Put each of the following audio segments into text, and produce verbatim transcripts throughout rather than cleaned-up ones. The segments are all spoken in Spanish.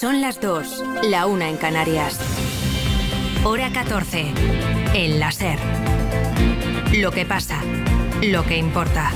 Son las dos, la una en Canarias. Hora catorce, en la SER. Lo que pasa, lo que importa.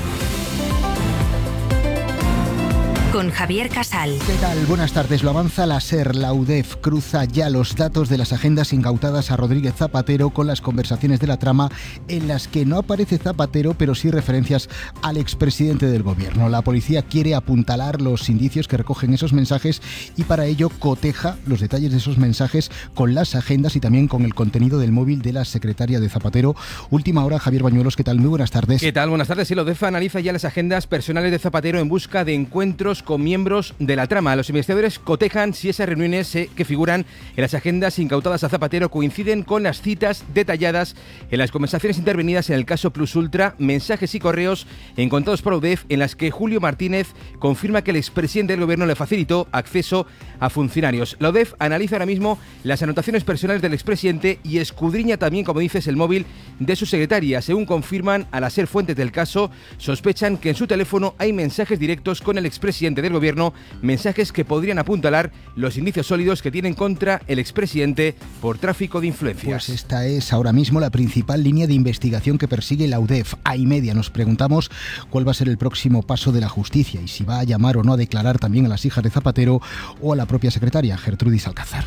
Con Javier Casal. ¿Qué tal? Buenas tardes. Lo avanza la SER. La U D E F cruza ya los datos de las agendas incautadas a Rodríguez Zapatero con las conversaciones de la trama en las que no aparece Zapatero, pero sí referencias al expresidente del gobierno. La policía quiere apuntalar los indicios que recogen esos mensajes y para ello coteja los detalles de esos mensajes con las agendas y también con el contenido del móvil de la secretaria de Zapatero. Última hora, Javier Bañuelos. ¿Qué tal? Muy buenas tardes. ¿Qué tal? Buenas tardes. Sí, la U D E F analiza ya las agendas personales de Zapatero en busca de encuentros con miembros de la trama. Los investigadores cotejan si esas reuniones eh, que figuran en las agendas incautadas a Zapatero coinciden con las citas detalladas en las conversaciones intervenidas en el caso Plus Ultra, mensajes y correos encontrados por la U D E F en las que Julio Martínez confirma que el expresidente del gobierno le facilitó acceso a funcionarios. La U D E F analiza ahora mismo las anotaciones personales del expresidente y escudriña también, como dices, el móvil de su secretaria. Según confirman al ser fuentes del caso, sospechan que en su teléfono hay mensajes directos con el expresidente del gobierno, mensajes que podrían apuntalar los indicios sólidos que tienen contra el expresidente por tráfico de influencias. Pues esta es ahora mismo la principal línea de investigación que persigue la U D E F. A y media nos preguntamos cuál va a ser el próximo paso de la justicia y si va a llamar o no a declarar también a las hijas de Zapatero o a la propia secretaria, Gertrudis Alcázar.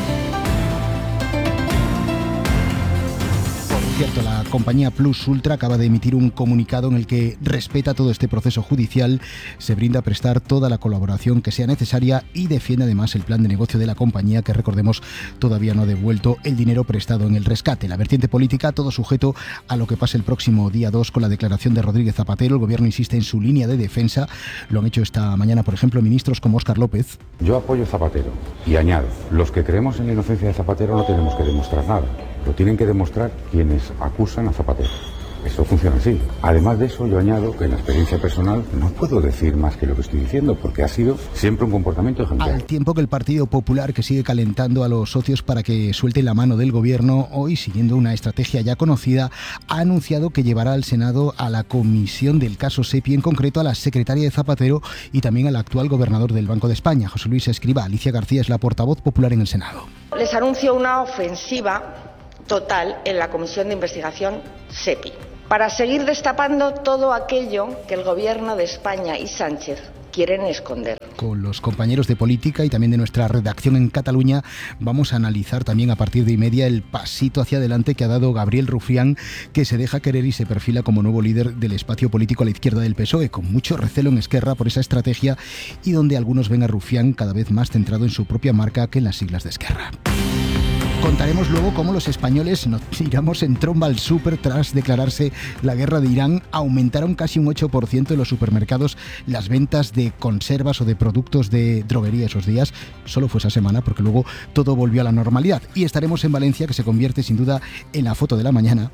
Cierto, la compañía Plus Ultra acaba de emitir un comunicado en el que respeta todo este proceso judicial, se brinda a prestar toda la colaboración que sea necesaria y defiende además el plan de negocio de la compañía que, recordemos, todavía no ha devuelto el dinero prestado en el rescate. La vertiente política, todo sujeto a lo que pase el próximo día dos con la declaración de Rodríguez Zapatero. El gobierno insiste en su línea de defensa. Lo han hecho esta mañana, por ejemplo, ministros como Óscar López. Yo apoyo a Zapatero y añado, los que creemos en la inocencia de Zapatero no tenemos que demostrar nada. Lo tienen que demostrar quienes acusan a Zapatero. Eso funciona así. Además de eso, yo añado que en la experiencia personal no puedo decir más que lo que estoy diciendo, porque ha sido siempre un comportamiento ejemplar. Al tiempo que el Partido Popular, que sigue calentando a los socios para que suelten la mano del gobierno, hoy, siguiendo una estrategia ya conocida, ha anunciado que llevará al Senado a la comisión del caso SEPI, en concreto a la secretaria de Zapatero y también al actual gobernador del Banco de España, José Luis Escrivá. Alicia García es la portavoz popular en el Senado. Les anuncio una ofensiva total en la Comisión de Investigación SEPI, para seguir destapando todo aquello que el Gobierno de España y Sánchez quieren esconder. Con los compañeros de política y también de nuestra redacción en Cataluña vamos a analizar también a partir de y media el pasito hacia adelante que ha dado Gabriel Rufián, que se deja querer y se perfila como nuevo líder del espacio político a la izquierda del P S O E, con mucho recelo en Esquerra por esa estrategia y donde algunos ven a Rufián cada vez más centrado en su propia marca que en las siglas de Esquerra. Contaremos luego cómo los españoles nos tiramos en tromba al súper tras declararse la guerra de Irán. Aumentaron casi un ocho por ciento en los supermercados las ventas de conservas o de productos de droguería esos días. Solo fue esa semana porque luego todo volvió a la normalidad. Y estaremos en Valencia, que se convierte sin duda en la foto de la mañana.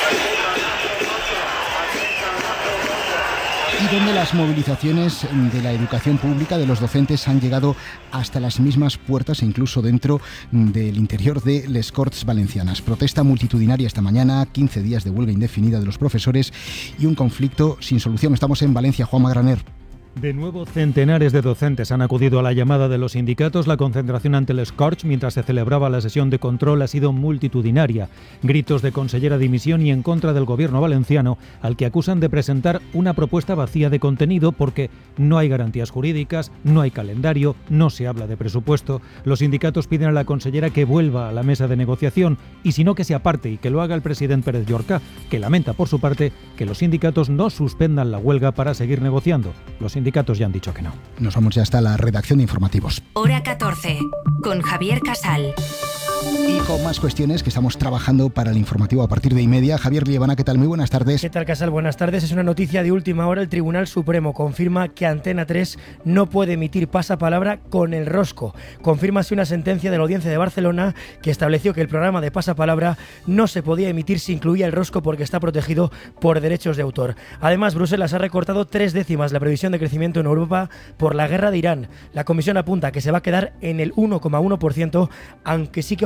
Y donde las movilizaciones de la educación pública, de los docentes, han llegado hasta las mismas puertas e incluso dentro del interior de les Corts Valencianas. Protesta multitudinaria esta mañana, quince días de huelga indefinida de los profesores y un conflicto sin solución. Estamos en Valencia, Juanma Graner. De nuevo, centenares de docentes han acudido a la llamada de los sindicatos. La concentración ante el Scorch, mientras se celebraba la sesión de control, ha sido multitudinaria. Gritos de consellera dimisión y en contra del gobierno valenciano, al que acusan de presentar una propuesta vacía de contenido porque no hay garantías jurídicas, no hay calendario, no se habla de presupuesto. Los sindicatos piden a la consellera que vuelva a la mesa de negociación y si no, que se aparte y que lo haga el presidente Pérez Llorca, que lamenta por su parte que los sindicatos no suspendan la huelga para seguir negociando. Los sindicatos ya han dicho que no. Nos vamos ya hasta la redacción de informativos. Hora catorce, con Javier Casal. Y con más cuestiones que estamos trabajando para el informativo a partir de y media. Javier Liebana, ¿qué tal? Muy buenas tardes. ¿Qué tal, Casal? Buenas tardes. Es una noticia de última hora. El Tribunal Supremo confirma que Antena tres no puede emitir pasapalabra con el rosco. Confirma así una sentencia de la Audiencia de Barcelona que estableció que el programa de pasapalabra no se podía emitir si incluía el rosco porque está protegido por derechos de autor. Además, Bruselas ha recortado tres décimas la previsión de crecimiento en Europa por la guerra de Irán. La Comisión apunta que se va a quedar en el uno coma uno por ciento, aunque sí que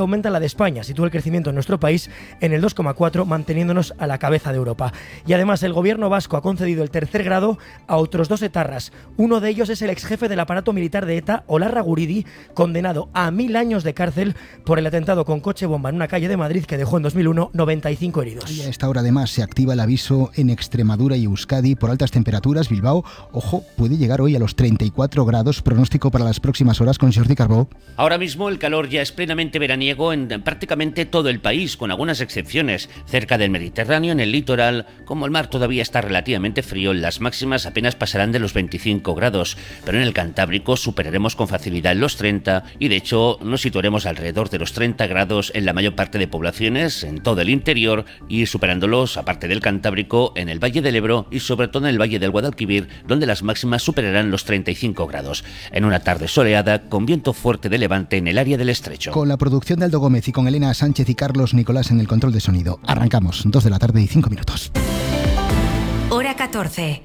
aumenta la de España. Sitúa el crecimiento en nuestro país en el dos coma cuatro, manteniéndonos a la cabeza de Europa. Y además el gobierno vasco ha concedido el tercer grado a otros dos etarras. Uno de ellos es el exjefe del aparato militar de ETA, Olarra Guridi, condenado a mil años de cárcel por el atentado con coche bomba en una calle de Madrid que dejó en dos mil uno noventa y cinco heridos. Y a esta hora además se activa el aviso en Extremadura y Euskadi por altas temperaturas. Bilbao, ojo, puede llegar hoy a los treinta y cuatro grados. Pronóstico para las próximas horas con Jordi Carbó. Ahora mismo el calor ya es plenamente veraniego en prácticamente todo el país, con algunas excepciones. Cerca del Mediterráneo, en el litoral, como el mar todavía está relativamente frío, las máximas apenas pasarán de los veinticinco grados, pero en el Cantábrico superaremos con facilidad los treinta y de hecho nos situaremos alrededor de los treinta grados en la mayor parte de poblaciones, en todo el interior, y superándolos, aparte del Cantábrico, en el Valle del Ebro y sobre todo en el Valle del Guadalquivir, donde las máximas superarán los treinta y cinco grados, en una tarde soleada con viento fuerte de levante en el área del Estrecho. Con la producción de Aldo Gómez y con Elena Sánchez y Carlos Nicolás en el control de sonido. Arrancamos, dos de la tarde y cinco minutos. Hora catorce.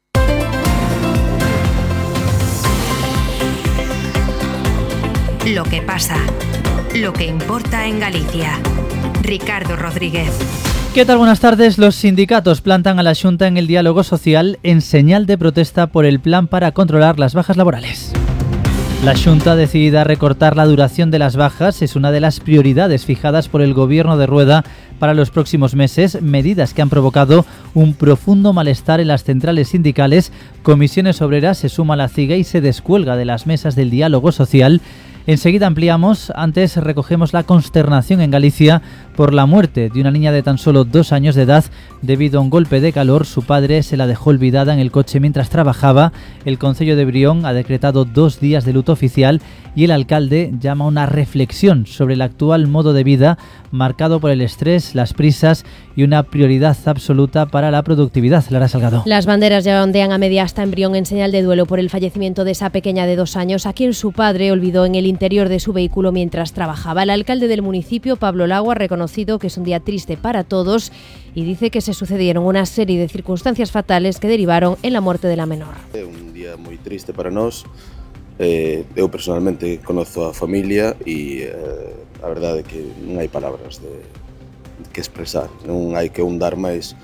Lo que pasa, lo que importa en Galicia. Ricardo Rodríguez. ¿Qué tal? Buenas tardes. Los sindicatos plantan a la Xunta en el diálogo social en señal de protesta por el plan para controlar las bajas laborales. La Xunta, decidida a recortar la duración de las bajas, es una de las prioridades fijadas por el gobierno de Rueda para los próximos meses, medidas que han provocado un profundo malestar en las centrales sindicales. Comisiones Obreras se suma a la CIGA y se descuelga de las mesas del diálogo social. Enseguida ampliamos, antes recogemos la consternación en Galicia por la muerte de una niña de tan solo dos años de edad debido a un golpe de calor. Su padre se la dejó olvidada en el coche mientras trabajaba. El Concello de Brión ha decretado dos días de luto oficial y el alcalde llama a una reflexión sobre el actual modo de vida marcado por el estrés, las prisas y una prioridad absoluta para la productividad. Lara Salgado. Las banderas ya ondean a media asta en Brión en señal de duelo por el fallecimiento de esa pequeña de dos años a quien su padre olvidó en el interior de su vehículo mientras trabajaba. El alcalde del municipio, Pablo Lago, ha reconocido que es un día triste para todos y dice que se sucedieron una serie de circunstancias fatales que derivaron en la muerte de la menor. Un día moi triste para nós. Eh, eu personalmente conozo a familia e eh, a verdade é que non hai palabras de, de que expresar, non hai que hundar máis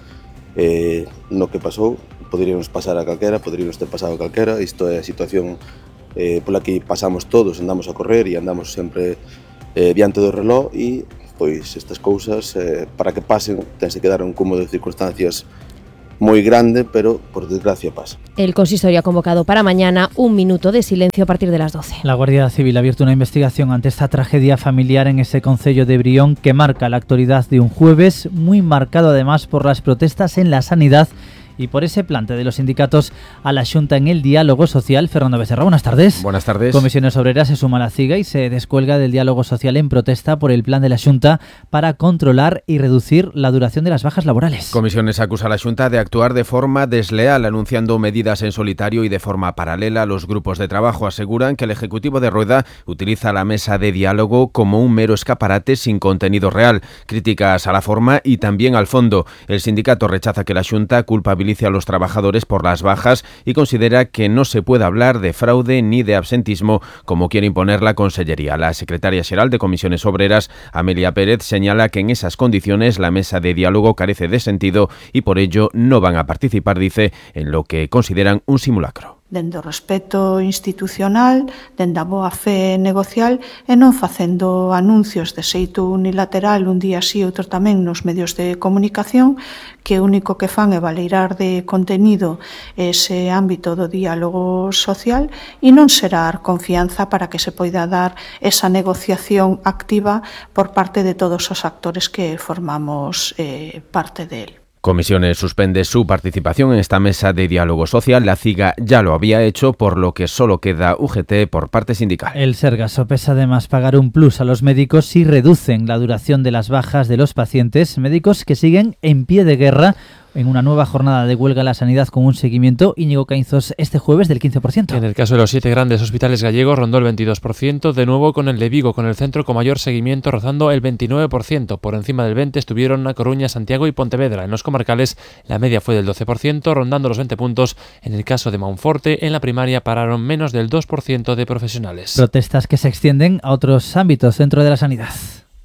eh, no que pasou. Poderíamos pasar a calquera, poderíamos ter pasado a calquera. Isto é a situación eh, pola que pasamos todos, andamos a correr e andamos sempre eh, diante do reloj e pois estas cousas eh, para que pasen tense que dar un cúmulo de circunstancias moi grande, pero por desgracia pasa. El consistorio ha convocado para mañana un minuto de silencio a partir de las doce. La Guardia Civil ha abierto una investigación ante esta tragedia familiar en ese concello de Brión que marca la actualidad de un jueves muy marcado además por las protestas en la sanidad y por ese plante de los sindicatos a la Xunta en el diálogo social. Fernando Becerra, buenas tardes. Buenas tardes. Comisiones Obreras se suma a la CIGA y se descuelga del diálogo social en protesta por el plan de la Xunta para controlar y reducir la duración de las bajas laborales. Comisiones acusa a la Xunta de actuar de forma desleal, anunciando medidas en solitario y de forma paralela. Los grupos de trabajo aseguran que el Ejecutivo de Rueda utiliza la mesa de diálogo como un mero escaparate sin contenido real. Críticas a la forma y también al fondo. El sindicato rechaza que la Xunta culpabilice a los trabajadores por las bajas y considera que no se puede hablar de fraude ni de absentismo como quiere imponer la Consellería. La secretaria xeral de Comisiones Obreras, Amelia Pérez, señala que en esas condiciones la mesa de diálogo carece de sentido y por ello no van a participar, dice, en lo que consideran un simulacro. Dende o respeto institucional, dende a boa fe negocial e non facendo anuncios de xeito unilateral un día sí, outro tamén nos medios de comunicación, que o único que fan é valeirar de contenido ese ámbito do diálogo social e non xerar confianza para que se poida dar esa negociación activa por parte de todos os actores que formamos eh, parte del. Comisiones suspende su participación en esta mesa de diálogo social. La CIGA ya lo había hecho, por lo que solo queda U G T por parte sindical. El Sergas sopesa además pagar un plus a los médicos si reducen la duración de las bajas de los pacientes, médicos que siguen en pie de guerra en una nueva jornada de huelga en la sanidad con un seguimiento, Íñigo Caínzos, este jueves del quince por ciento. En el caso de los siete grandes hospitales gallegos rondó el veintidós por ciento, de nuevo con el de Vigo, con el centro con mayor seguimiento rozando el veintinueve por ciento. Por encima del veinte por ciento estuvieron A Coruña, Santiago y Pontevedra. En los comarcales la media fue del doce por ciento, rondando los veinte puntos. En el caso de Monforte, en la primaria pararon menos del dos por ciento de profesionales. Protestas que se extienden a otros ámbitos dentro de la sanidad.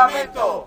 Parlamento.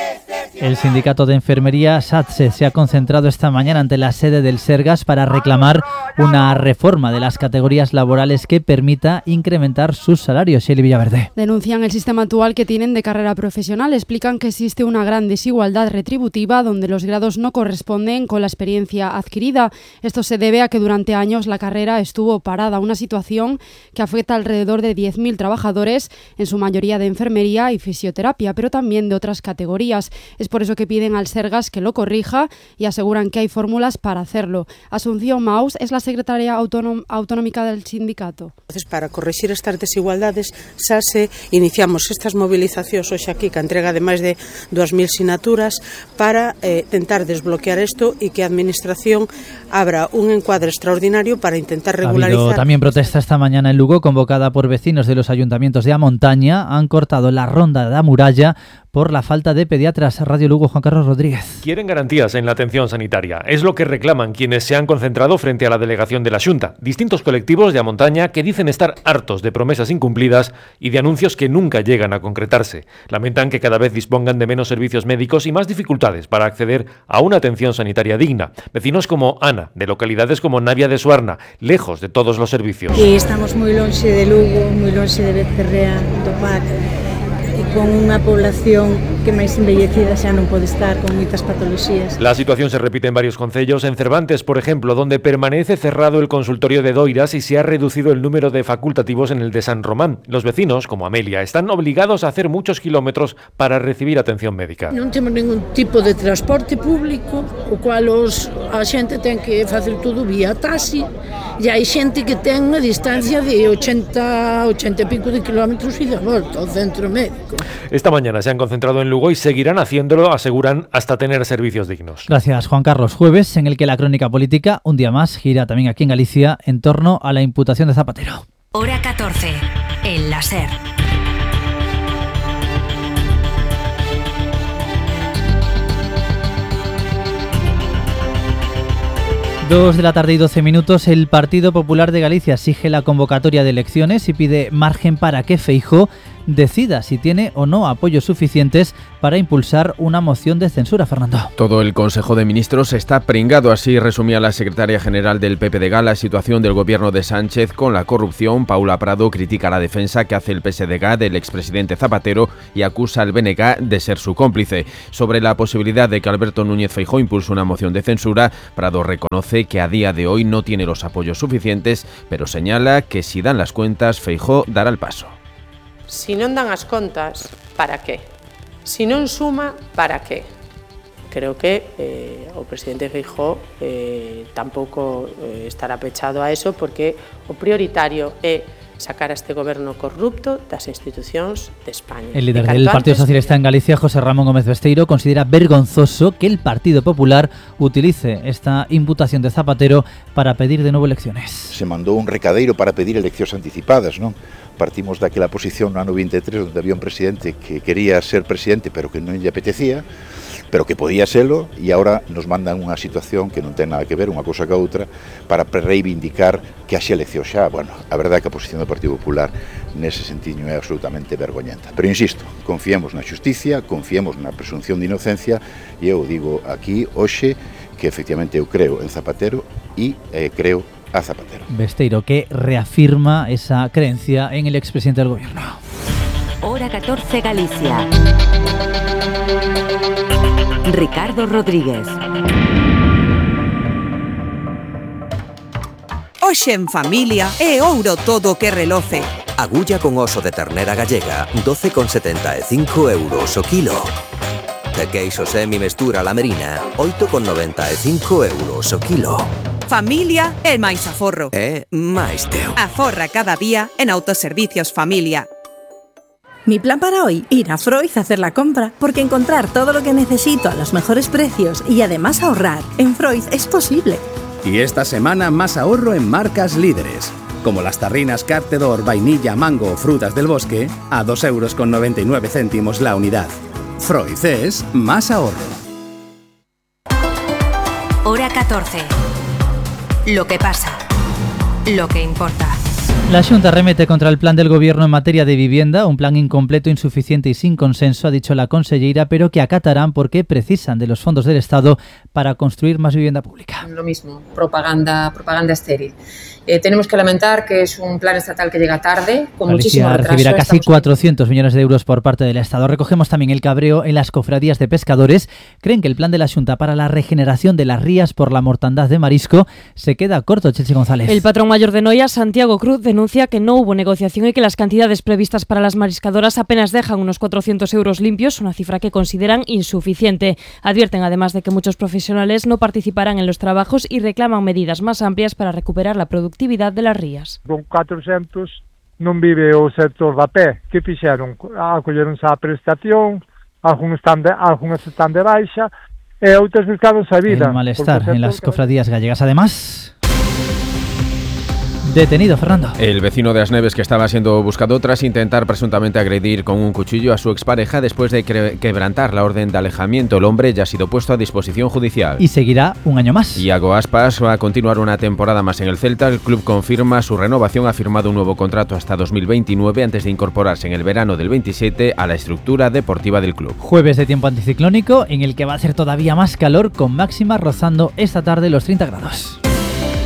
El sindicato de enfermería SATSE se ha concentrado esta mañana ante la sede del Sergas para reclamar una reforma de las categorías laborales que permita incrementar sus salarios. Shelley Villaverde. Denuncian el sistema actual que tienen de carrera profesional. Explican que existe una gran desigualdad retributiva donde los grados no corresponden con la experiencia adquirida. Esto se debe a que durante años la carrera estuvo parada, una situación que afecta a alrededor de diez mil trabajadores, en su mayoría de enfermería y fisioterapia, pero también de otras categorías. Es por eso que piden al Sergas que lo corrija y aseguran que hay fórmulas para hacerlo. Asunción Maus es la secretaria autonóm- autonómica del sindicato. Entonces, para corregir estas desigualdades, SASE iniciamos estas movilizacións hoxe aquí, que entrega de máis de dúas mil sinaturas para eh, tentar desbloquear isto e que a Administración abra un encuadre extraordinario para intentar regularizar. Ha habido también protesta esta mañana en Lugo, convocada por vecinos de los ayuntamientos de A Montaña. Han cortado la ronda de la muralla por la falta de pediatras. Radio Lugo, Juan Carlos Rodríguez. Quieren garantías en la atención sanitaria. Es lo que reclaman quienes se han concentrado frente a la delegación de la Xunta. Distintos colectivos de A Montaña que dicen estar hartos de promesas incumplidas y de anuncios que nunca llegan a concretarse. Lamentan que cada vez dispongan de menos servicios médicos y más dificultades para acceder a una atención sanitaria digna. Vecinos como Ana, de localidades como Navia de Suarna, lejos de todos los servicios. E estamos moi lonxe de Lugo, moi lonxe de Becerrea, do P A C, e con unha población que máis envellecida xa non pode estar, con moitas patoloxías. La situación se repite en varios concellos. En Cervantes, por ejemplo, donde permanece cerrado el consultorio de Doiras y se ha reducido el número de facultativos en el de San Román. Los vecinos, como Amelia, están obligados a hacer muchos kilómetros para recibir atención médica. Non temos ningún tipo de transporte público, o cual os, a xente ten que facer todo vía taxi, e hai xente que ten unha distancia de ochenta, ochenta e pico de kilómetros e de volta ao centro médico. Esta mañana se han concentrado en Lugo y seguirán haciéndolo, aseguran, hasta tener servicios dignos. Gracias, Juan Carlos. Jueves en el que la crónica política, un día más, gira también aquí en Galicia en torno a la imputación de Zapatero. Hora catorce, en la SER. Dos de la tarde y doce minutos, el Partido Popular de Galicia exige la convocatoria de elecciones y pide margen para que Feijóo decida si tiene o no apoyos suficientes para impulsar una moción de censura. Fernando. Todo el Consejo de Ministros está pringado, así resumía la secretaria general del P P de G la situación del gobierno de Sánchez con la corrupción. Paula Prado critica la defensa que hace el P S D G del expresidente Zapatero y acusa al B N G de ser su cómplice. Sobre la posibilidad de que Alberto Núñez Feijóo impulse una moción de censura, Prado reconoce que a día de hoy no tiene los apoyos suficientes, pero señala que si dan las cuentas, Feijóo dará el paso. Si non dan as contas, para qué? Si non suma, para qué? Creo que eh, o presidente Feijóo eh, tampouco eh, estará pechado a eso, porque o prioritario é sacar a este goberno corrupto das institucións de España. El líder del Partido Socialista en Galicia, José Ramón Gómez Besteiro, considera vergonzoso que el Partido Popular utilice esta imputación de Zapatero para pedir de nuevo elecciones. Se mandou un recadeiro para pedir eleccións anticipadas, non? Partimos daquela posición no ano vinte e tres, onde había un presidente que quería ser presidente pero que non lle apetecía, pero que podía serlo, e agora nos mandan unha situación que non ten nada que ver unha cousa ca outra para reivindicar que haxe elección xa. Bueno, a verdade é que a posición do Partido Popular nese sentido é absolutamente vergoñenta. Pero insisto, confiemos na xusticia, confiemos na presunción de inocencia, e eu digo aquí hoxe que efectivamente eu creo en Zapatero e eh, creo a Zapatero. Besteiro, que reafirma esa creencia en el expresidente del gobierno. Hora catorce, Galicia. Ricardo Rodríguez. Hoxe en familia é ouro todo o que reloce. Agulla con oso de ternera gallega, doce con setenta e cinco euros o kilo. De queixo semi mestura la merina, oito con noventa e cinco euros o kilo. Familia é máis aforro. É máis teu. Aforra cada día en Autoservicios Familia. Mi plan para hoy, ir a Freud a hacer la compra, porque encontrar todo lo que necesito a los mejores precios y además ahorrar en Freud es posible. Y esta semana más ahorro en marcas líderes, como las tarrinas Cartedor, vainilla, mango o frutas del bosque, a dos euros con noventa y nueve céntimos la unidad. Freud es más ahorro. Hora catorce. Lo que pasa. Lo que importa. La Xunta remete contra el plan del Gobierno en materia de vivienda, un plan incompleto, insuficiente y sin consenso, ha dicho la conselleira, pero que acatarán porque precisan de los fondos del Estado para construir más vivienda pública. Lo mismo, propaganda, propaganda estéril. Eh, tenemos que lamentar que es un plan estatal que llega tarde, con Galicia muchísimo retraso. Recibirá casi cuatrocientos millones de euros por parte del Estado. Recogemos también el cabreo en las cofradías de pescadores. Creen que el plan de la Xunta para la regeneración de las rías por la mortandad de marisco se queda corto. Chelsi González. El patrón mayor de Noia, Santiago Cruz, denuncia que no hubo negociación y que las cantidades previstas para las mariscadoras apenas dejan unos cuatrocientos euros limpios, una cifra que consideran insuficiente. Advierten además de que muchos profesionales no participarán en los trabajos y reclaman medidas más amplias para recuperar la productividad de las rías. Con cuatrocientos non vive o sector da pé. Que fixeron? Acolleronse á prestación, algúns están de, algúns están de baixa e outros buscaron a vida. El malestar en las cofradías gallegas. Además, detenido, Fernando. El vecino de Asneves, que estaba siendo buscado tras intentar presuntamente agredir con un cuchillo a su expareja después de quebrantar la orden de alejamiento. El hombre ya ha sido puesto a disposición judicial. Y seguirá un año más. Iago Aspas va a continuar una temporada más en el Celta. El club confirma su renovación, ha firmado un nuevo contrato hasta dos mil veintinueve antes de incorporarse en el verano del veintisiete a la estructura deportiva del club. Jueves de tiempo anticiclónico en el que va a hacer todavía más calor, con máxima rozando esta tarde los treinta grados.